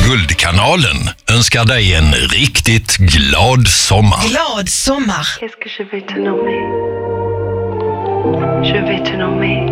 Guldkanalen önskar dig en riktigt glad sommar. Glad sommar. Qu'est-ce que je vais te nommer? Je vais te nommer